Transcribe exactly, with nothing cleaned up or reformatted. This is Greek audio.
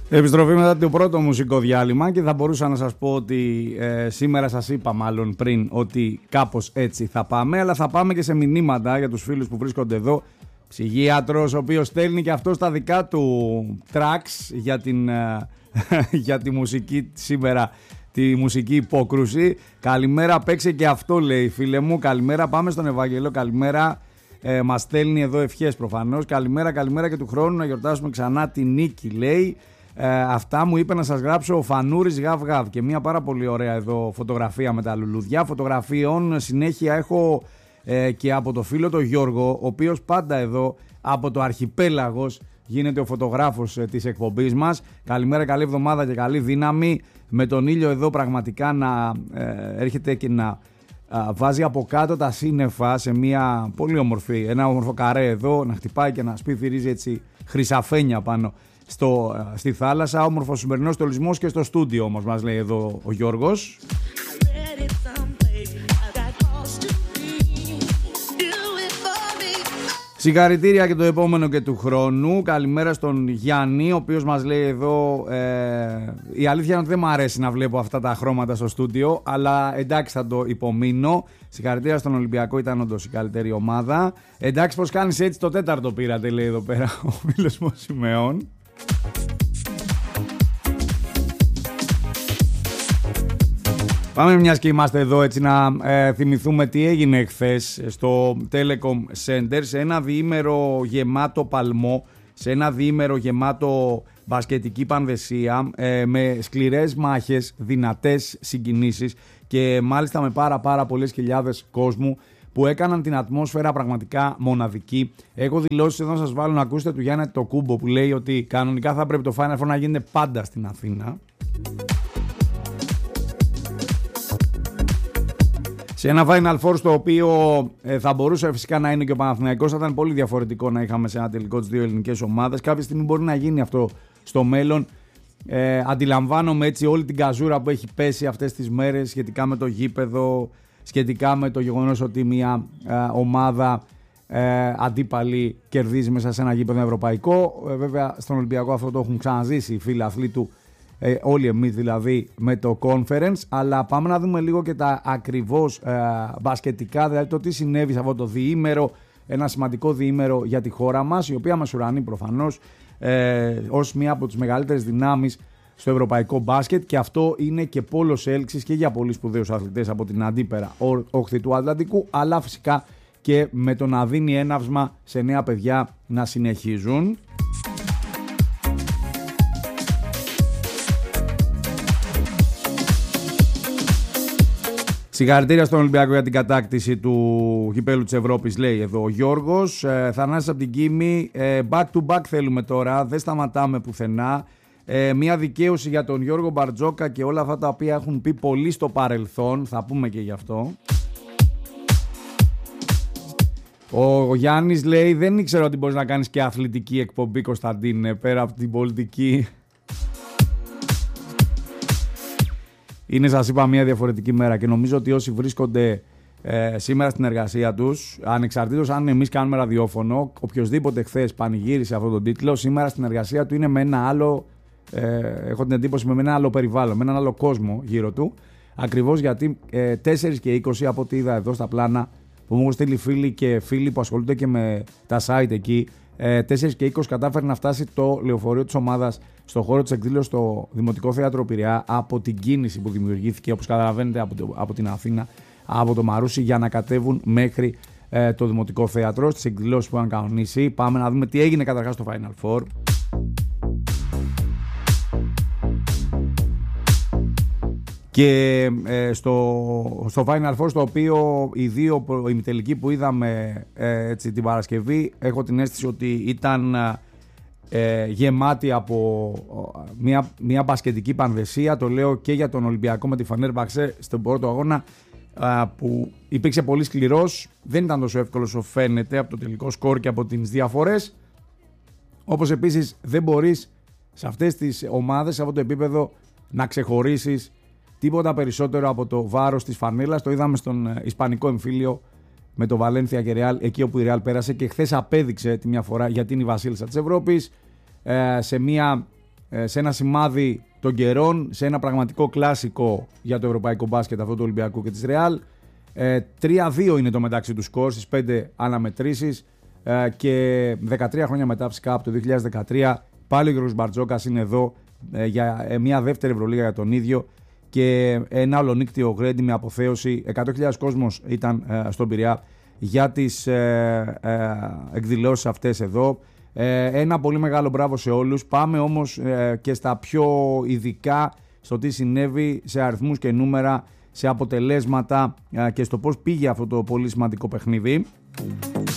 Επιστροφή μετά το πρώτο μουσικό διάλειμμα και θα μπορούσα να σας πω ότι ε, σήμερα σας είπα μάλλον πριν ότι κάπως έτσι θα πάμε, αλλά θα πάμε και σε μηνύματα για τους φίλους που βρίσκονται εδώ. Ψυχίατρος, ο οποίος στέλνει και αυτό τα δικά του tracks για, την, ε, για τη μουσική σήμερα, τη μουσική υπόκρουση. Καλημέρα, παίξε και αυτό, λέει, φίλε μου. Καλημέρα, πάμε στον Ευαγγελό, καλημέρα. Ε, μας στέλνει εδώ ευχές προφανώς. Καλημέρα, καλημέρα και του χρόνου να γιορτάσουμε ξανά τη νίκη, λέει. Ε, αυτά μου είπε να σας γράψω ο Φανούρης Γαβ Γαβ. Και μια πάρα πολύ ωραία εδώ φωτογραφία με τα λουλουδιά. Φωτογραφίων συνέχεια έχω ε, και από το φίλο το Γιώργο, ο οποίος πάντα εδώ από το Αρχιπέλαγος γίνεται ο φωτογράφος ε, της εκπομπής μας. Καλημέρα, καλή εβδομάδα και καλή δύναμη. Με τον ήλιο εδώ πραγματικά να ε, έρχεται και να ε, βάζει από κάτω τα σύννεφα σε μια πολύ όμορφη, ένα όμορφο καρέ εδώ, να χτυπάει και να σπιθυρίζει έτσι χρυσαφένια πάνω στο, στη θάλασσα. Όμορφο σημερινός στολισμός και στο στούντιο όμως, μας λέει εδώ ο Γιώργος. Συγχαρητήρια και το επόμενο και του χρόνου. Καλημέρα στον Γιάννη, ο οποίος μας λέει εδώ ε, η αλήθεια είναι ότι δεν μου αρέσει να βλέπω αυτά τα χρώματα στο στούντιο, αλλά εντάξει, θα το υπομείνω. Συγχαρητήρια στον Ολυμπιακό, ήταν όντως η καλύτερη ομάδα. Εντάξει, πως κάνεις έτσι, το τέταρτο πήρατε, λέει εδώ πέρα ο φίλος μου Σιμεών. Πάμε, μιας και είμαστε εδώ, έτσι να ε, θυμηθούμε τι έγινε χθες στο Telecom Center, σε ένα διήμερο γεμάτο παλμό, σε ένα διήμερο γεμάτο μπασκετική πανδεσία, ε, με σκληρές μάχες, δυνατές συγκινήσεις και μάλιστα με πάρα πάρα πολλές χιλιάδες κόσμου που έκαναν την ατμόσφαιρα πραγματικά μοναδική. Έχω δηλώσει εδώ να σας βάλω να ακούσετε του Γιάννη το Κούμπο που λέει ότι κανονικά θα πρέπει το Final Four να γίνεται πάντα στην Αθήνα. Σε ένα Final Four στο οποίο ε, θα μπορούσε φυσικά να είναι και ο Παναθηναϊκός, θα ήταν πολύ διαφορετικό να είχαμε σε ένα τελικό τις δύο ελληνικές ομάδες. Κάποια στιγμή μπορεί να γίνει αυτό στο μέλλον. Ε, αντιλαμβάνομαι έτσι όλη την καζούρα που έχει πέσει αυτές τις μέρες σχετικά με το γήπεδο, σχετικά με το γεγονός ότι μια ε, ομάδα ε, αντίπαλη κερδίζει μέσα σε ένα γήπεδο ευρωπαϊκό. Ε, βέβαια στον Ολυμπιακό αυτό το έχουν ξαναζήσει οι φίλοι αθλοί του. Ε, όλοι εμείς δηλαδή με το conference, αλλά πάμε να δούμε λίγο και τα ακριβώς ε, μπασκετικά, δηλαδή το τι συνέβη σε αυτό το διήμερο, ένα σημαντικό διήμερο για τη χώρα μας, η οποία μας ουρανεί προφανώς ε, ως μία από τις μεγαλύτερες δυνάμεις στο ευρωπαϊκό μπάσκετ, και αυτό είναι και πόλος έλξης και για πολύ σπουδαίους αθλητές από την αντίπερα όχθη του Ατλαντικού, αλλά φυσικά και με το να δίνει έναυσμα σε νέα παιδιά να συνεχίζουν. Συγχαρητήρια στον Ολυμπιακό για την κατάκτηση του κυπέλου της Ευρώπης, λέει εδώ ο Γιώργος. Ε, Θανάσης από την Κίμη, ε, back to back θέλουμε τώρα, δεν σταματάμε πουθενά. Ε, μια δικαίωση για τον Γιώργο Μπαρτζόκα και όλα αυτά τα οποία έχουν πει πολλοί στο παρελθόν, θα πούμε και γι' αυτό. Ο Γιάννης λέει, δεν ήξερα ότι μπορείς να κάνεις και αθλητική εκπομπή, Κωνσταντίνε, πέρα από την πολιτική. Είναι, σας είπα, μια διαφορετική μέρα και νομίζω ότι όσοι βρίσκονται ε, σήμερα στην εργασία τους, ανεξαρτήτως αν εμείς κάνουμε ραδιόφωνο, οποιοδήποτε χθες πανηγύρισε αυτόν τον τίτλο, σήμερα στην εργασία του είναι με ένα άλλο, ε, έχω την εντύπωση, με ένα άλλο περιβάλλον, με έναν άλλο κόσμο γύρω του, ακριβώς γιατί ε, τέσσερα και είκοσι από ό,τι είδα εδώ στα πλάνα που μου έχουν στείλει φίλοι και φίλοι που ασχολούνται και με τα site εκεί, ε, τέσσερα και είκοσι κατάφερε να φτάσει το λεωφορείο της ομάδας στο χώρο της εκδήλωσης στο Δημοτικό Θέατρο Πειραιά από την κίνηση που δημιουργήθηκε, όπως καταλαβαίνετε, από, το, από την Αθήνα, από το Μαρούσι, για να κατέβουν μέχρι ε, το Δημοτικό Θέατρο στις εκδηλώσεις που είχαν κανονίσει. Πάμε να δούμε τι έγινε καταρχάς στο Final Four. Και ε, στο, στο Final Four, στο οποίο οι δύο ημιτελικοί που είδαμε ε, έτσι, την Παρασκευή, έχω την αίσθηση ότι ήταν ε, γεμάτη από μια, μια μπασκετική πανδεσία. Το λέω και για τον Ολυμπιακό με τη Φενέρμπαξε στον πρώτο αγώνα, ε, που υπήρξε πολύ σκληρός. Δεν ήταν τόσο εύκολο όσο φαίνεται από το τελικό σκορ και από τις διαφορές. Όπως επίσης δεν μπορείς σε αυτές τις ομάδες, σε αυτό το επίπεδο, να ξεχωρίσεις τίποτα περισσότερο από το βάρος της φανέλας. Το είδαμε στον Ισπανικό εμφύλιο με το Βαλένθια και Ρεάλ, εκεί όπου η Ρεάλ πέρασε και χθες απέδειξε τη μια φορά γιατί είναι η βασίλισσα της Ευρώπης, ε, σε μια ε, σε ένα σημάδι των καιρών, σε ένα πραγματικό κλάσικο για το ευρωπαϊκό μπάσκετ αυτό του Ολυμπιακού και της Ρεάλ. Ε, τρία δύο είναι το μεταξύ του σκορ στις πέντε αναμετρήσεις ε, και δεκατρία χρόνια μετά φυσικά από το δύο χιλιάδες δεκατρία πάλι ο Γιώργος Μπαρτζόκας είναι εδώ ε, για ε, μια δεύτερη Ευρωλίγα για τον ίδιο και ένα ολονύκτιο γρέντι με αποθέωση. εκατό χιλιάδες κόσμος ήταν ε, στον Πειραιά για τις ε, ε, εκδηλώσεις αυτές εδώ. Ε, ένα πολύ μεγάλο μπράβο σε όλους. Πάμε όμως ε, και στα πιο ειδικά, στο τι συνέβη σε αριθμούς και νούμερα, σε αποτελέσματα ε, και στο πώς πήγε αυτό το πολύ σημαντικό παιχνίδι.